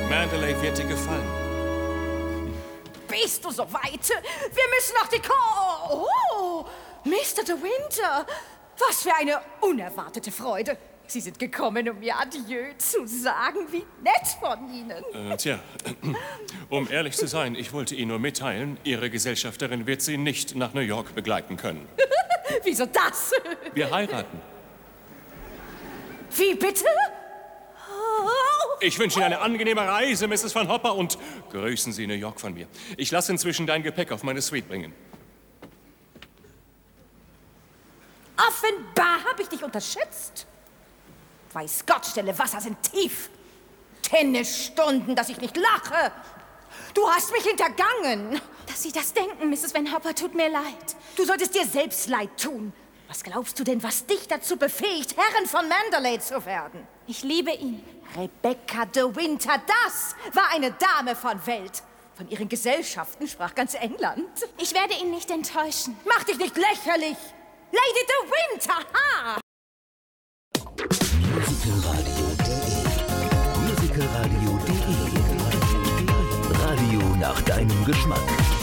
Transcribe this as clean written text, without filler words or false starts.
Mandalay wird dir gefallen. Bist du so weit? Wir müssen nach Dekor. Oh, Mr. De Winter. Was für eine unerwartete Freude. Sie sind gekommen, um mir Adieu zu sagen. Wie nett von Ihnen. Um ehrlich zu sein, ich wollte Ihnen nur mitteilen, Ihre Gesellschafterin wird Sie nicht nach New York begleiten können. Wieso das? Wir heiraten. Wie bitte? Ich wünsche Ihnen eine angenehme Reise, Mrs. Van Hopper, und grüßen Sie New York von mir. Ich lasse inzwischen dein Gepäck auf meine Suite bringen. Offenbar habe ich dich unterschätzt. Weiß Gott, stille Wasser sind tief. Tennisstunden, dass ich nicht lache. Du hast mich hintergangen. Dass Sie das denken, Mrs. Van Hopper, tut mir leid. Du solltest dir selbst leid tun. Was glaubst du denn, was dich dazu befähigt, Herrin von Mandalay zu werden? Ich liebe ihn. Rebecca de Winter, das war eine Dame von Welt. Von ihren Gesellschaften sprach ganz England. Ich werde ihn nicht enttäuschen. Mach dich nicht lächerlich. Lady de Winter, ha! Musicalradio.de Radio nach deinem Geschmack.